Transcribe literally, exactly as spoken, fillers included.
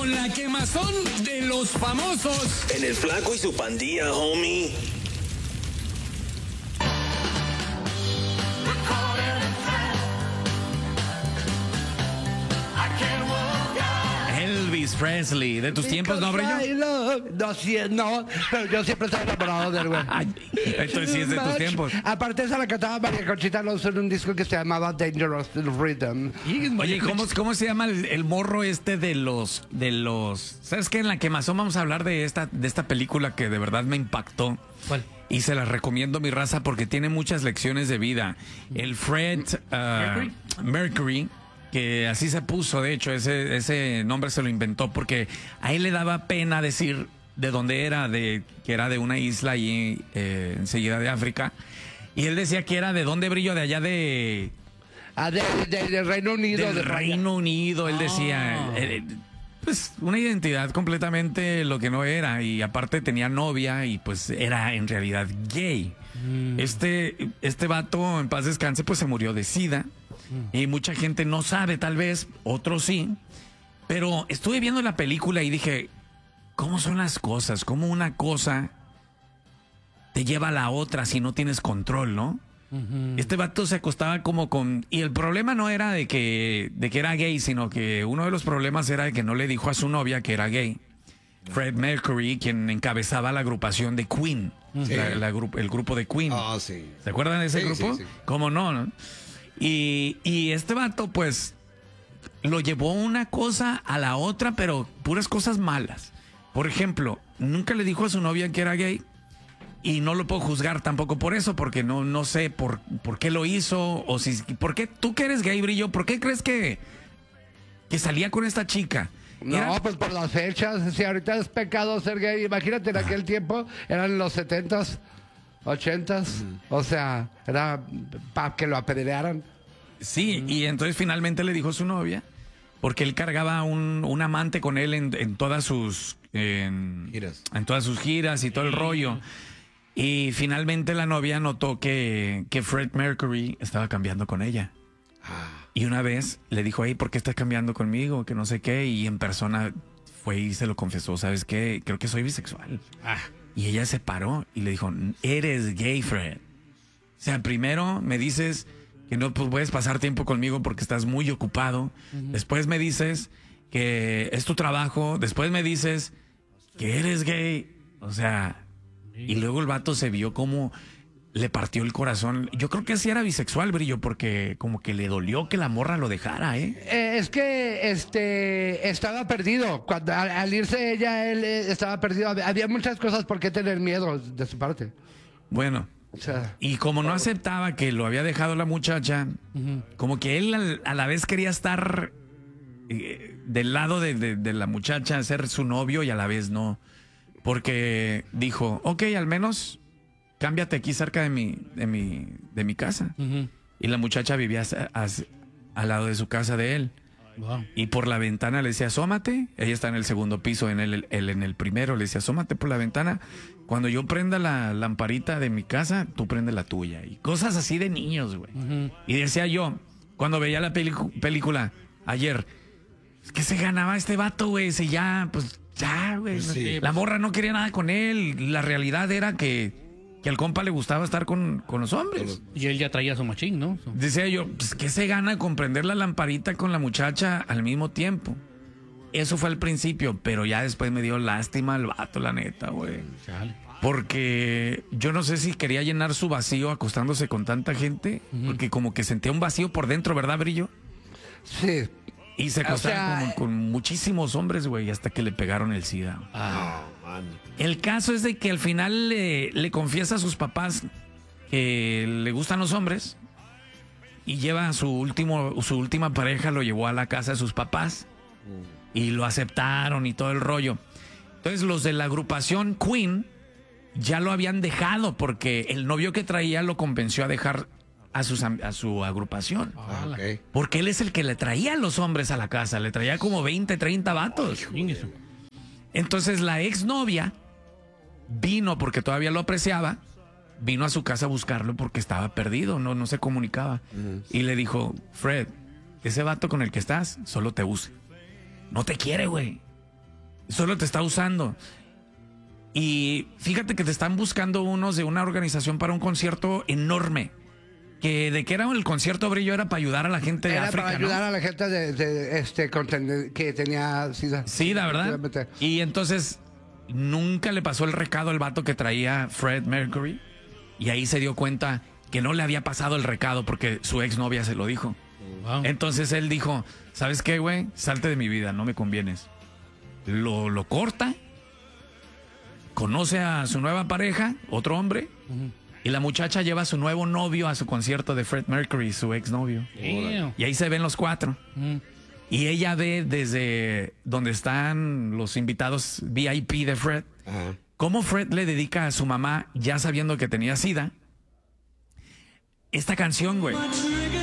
con la quemazón de los famosos. En el Flaco y su pandilla, homie. Elvis Presley, de tus tiempos, ¿no, Brillo? No, sí, no, pero yo siempre estaba enamorado del güey. Entonces sí es de tus tiempos. Aparte esa la cantaba María Conchita Alonso en un disco que se llamaba Dangerous Rhythm. Oye, ¿cómo, cómo se llama el, el morro este de los, de los... ¿Sabes qué? En la quemazón vamos a hablar de esta, de esta película que de verdad me impactó. ¿Cuál? Y se la recomiendo, mi raza, porque tiene muchas lecciones de vida. El Fred uh, Mercury. Mercury, que así se puso, de hecho, ese, ese nombre se lo inventó porque a él le daba pena decir de dónde era, de que era de una isla ahí eh, enseguida de África. Y él decía que era de dónde, Brillo, de allá de... Ah, de, de, de Reino Unido. Del de Reino Unido, él Ah. decía... eh, pues una identidad completamente lo que no era. Y aparte tenía novia y pues era en realidad gay. Mm. Este, este vato, en paz descanse, pues se murió de SIDA. Mm. Y mucha gente no sabe, tal vez, otros sí. Pero estuve viendo la película y dije, ¿cómo son las cosas? ¿Cómo una cosa te lleva a la otra si no tienes control, no? Ujú. Este vato se acostaba como con... Y el problema no era de que, de que era gay, sino que uno de los problemas era de que no le dijo a su novia que era gay. Fred Mercury, quien encabezaba la agrupación de Queen, Sí. la- la gru- el grupo de Queen. Ah, sí. ¿Se acuerdan de ese Sí, grupo? sí, sí. ¿Cómo no? no? Y, y este vato, pues, lo llevó una cosa a la otra, pero puras cosas malas. Por ejemplo, nunca le dijo a su novia que era gay. Y no lo puedo juzgar tampoco por eso, porque no, no sé por, por qué lo hizo, o si, ¿por qué tú que eres gay, Brillo? ¿Por qué crees que, que salía con esta chica? No, Era- pues por las fechas. Si ahorita es pecado ser gay, imagínate en aquel tiempo, eran los setentas, ochentas. O sea, era para que lo apedrearan. Sí, y entonces finalmente le dijo a su novia, porque él cargaba un, un amante con él en, en todas sus en, Giras. en todas sus giras y todo el rollo. Y finalmente la novia notó que, que Fred Mercury estaba cambiando con ella. Y una vez le dijo, hey, ¿por qué estás cambiando conmigo? Que no sé qué. Y en persona fue y se lo confesó, ¿sabes qué? Creo que soy bisexual. Ah. Y ella se paró y le dijo, eres gay, Fred. O sea, primero me dices que no pues, puedes pasar tiempo conmigo porque estás muy ocupado. Después me dices que es tu trabajo. Después me dices que eres gay. O sea, y luego el vato se vio como le partió el corazón. Yo creo que sí era bisexual, Brillo, porque como que le dolió que la morra lo dejara, ¿eh? Eh, es que este estaba perdido. Cuando al, al irse ella, él eh, estaba perdido. Había, había muchas cosas por qué tener miedo de su parte. Bueno. O sea, Y como no aceptaba que lo había dejado la muchacha, como que él al- a la vez quería estar eh, del lado de, de- de la muchacha, ser su novio y a la vez no. Porque dijo, ok, al menos cámbiate aquí cerca de mi, de mi, de mi casa. Ujú. Y la muchacha vivía as- as- al lado de su casa de él. Wow. Y por la ventana le decía, asómate. Ella está en el segundo piso, en el, él en el primero. Le decía, asómate por la ventana. Cuando yo prenda la lamparita de mi casa, tú prende la tuya. Y cosas así de niños, güey. Ujú. Y decía yo, cuando veía la pelicu- película ayer, es que se ganaba este vato, güey. Si ya, pues ya, güey. Sí, la morra no quería nada con él. La realidad era que, que al compa le gustaba estar con, con los hombres. Y él ya traía su machín, ¿no? Su- Decía yo, pues, ¿qué se gana con prender la lamparita con la muchacha al mismo tiempo? Eso fue al principio, pero ya después me dio lástima al vato, la neta, güey. Chale. Porque yo no sé si quería llenar su vacío acostándose con tanta gente, porque como que sentía un vacío por dentro, ¿verdad, Brillo? sí. Y se O acostaba sea, con, con muchísimos hombres, güey, hasta que le pegaron el SIDA. Ah. No, man. El caso es de que al final le, le confiesa a sus papás que le gustan los hombres y lleva a su último, su última pareja, lo llevó a la casa de sus papás y lo aceptaron y todo el rollo. Entonces los de la agrupación Queen ya lo habían dejado porque el novio que traía lo convenció a dejar a, sus, am- a su agrupación. Ah, ok. Porque él es el que le traía a los hombres a la casa, le traía como veinte, treinta vatos. Chingues. Entonces la exnovia vino porque todavía lo apreciaba, vino a su casa a buscarlo porque estaba perdido, no, no se comunicaba. Y le dijo, Fred, ese vato con el que estás solo te usa. No te quiere, güey. Solo te está usando. Y fíjate que te están buscando unos de una organización para un concierto enorme. Que de que era el concierto Brillo era para ayudar a la gente de Era África, para ayudar ¿no? a la gente de, de este con ten- que tenía SIDA. Sí, la verdad. Y entonces nunca le pasó el recado al vato que traía Fred Mercury. Y ahí se dio cuenta que no le había pasado el recado porque su exnovia se lo dijo. Wow. Entonces él dijo, ¿sabes qué, güey? Salte de mi vida, no me convienes. Lo, lo corta, conoce a su nueva pareja, otro hombre, Ujú. y la muchacha lleva a su nuevo novio a su concierto de Fred Mercury, su exnovio. Damn. Y ahí se ven los cuatro. Mm. Y ella ve desde donde están los invitados V I P de Fred, Ajá. cómo Fred le dedica a su mamá, ya sabiendo que tenía SIDA, esta canción, güey.